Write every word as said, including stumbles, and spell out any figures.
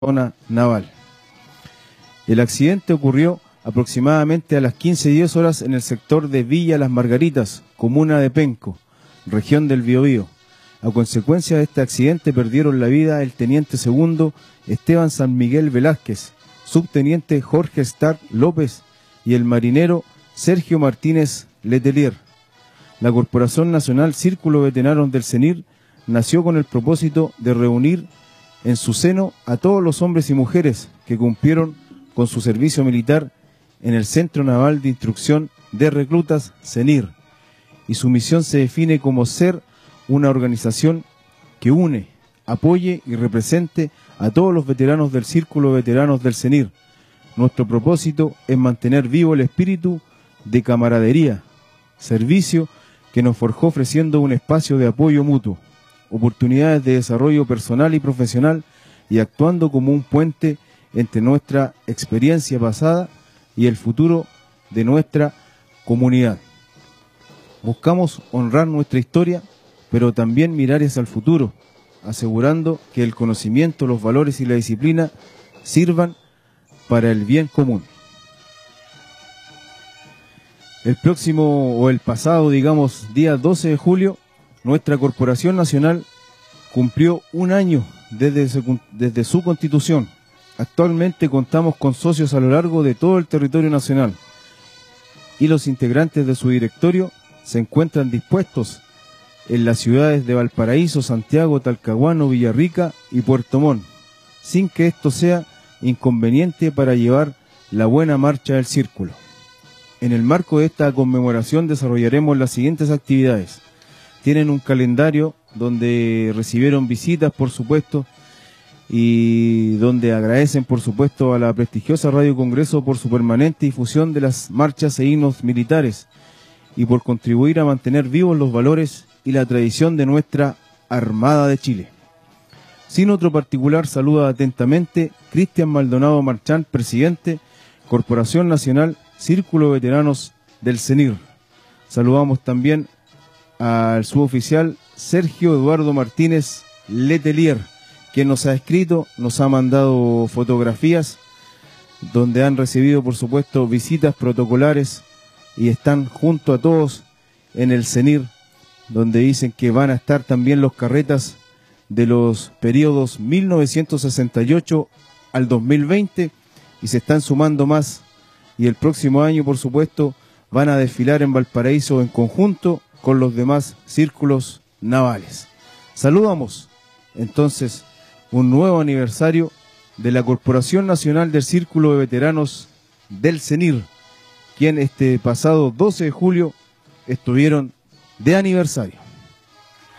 zona naval. El accidente ocurrió aproximadamente a las quince diez horas en el sector de Villa Las Margaritas, comuna de Penco, región del Biobío. A consecuencia de este accidente perdieron la vida el teniente segundo Esteban San Miguel Velázquez, subteniente Jorge Stark López y el marinero Sergio Martínez Letelier. La Corporación Nacional Círculo Veteranos del CENIR nació con el propósito de reunir en su seno a todos los hombres y mujeres que cumplieron con su servicio militar en el Centro Naval de Instrucción de Reclutas CENIR, y su misión se define como ser una organización que une, apoye y represente a todos los veteranos del Círculo de Veteranos del CENIR. Nuestro propósito es mantener vivo el espíritu de camaradería, servicio que nos forjó ofreciendo un espacio de apoyo mutuo, oportunidades de desarrollo personal y profesional, y actuando como un puente entre nuestra experiencia pasada y el futuro de nuestra comunidad. Buscamos honrar nuestra historia, pero también mirar hacia el futuro, asegurando que el conocimiento, los valores y la disciplina sirvan para el bien común. El próximo, o el pasado, digamos, día doce de julio, nuestra Corporación Nacional cumplió un año desde su, desde su constitución. Actualmente contamos con socios a lo largo de todo el territorio nacional, y los integrantes de su directorio se encuentran dispuestos en las ciudades de Valparaíso, Santiago, Talcahuano, Villarrica y Puerto Montt, sin que esto sea inconveniente para llevar la buena marcha del círculo. En el marco de esta conmemoración desarrollaremos las siguientes actividades. Tienen un calendario donde recibieron visitas, por supuesto, y donde agradecen, por supuesto, a la prestigiosa Radio Congreso por su permanente difusión de las marchas e himnos militares y por contribuir a mantener vivos los valores y la tradición de nuestra Armada de Chile. Sin otro particular, saluda atentamente Cristian Maldonado Marchán, presidente, Corporación Nacional Círculo de Veteranos del CENIR. Saludamos también al suboficial Sergio Eduardo Martínez Letelier, quien nos ha escrito, nos ha mandado fotografías donde han recibido, por supuesto, visitas protocolares y están junto a todos en el CENIR, donde dicen que van a estar también los carretas de los periodos mil novecientos sesenta y ocho al dos mil veinte, y se están sumando más, y el próximo año, por supuesto, van a desfilar en Valparaíso en conjunto con los demás círculos navales. Saludamos entonces un nuevo aniversario de la Corporación Nacional del Círculo de Veteranos del CENIR, quien este pasado doce de julio estuvieron de aniversario.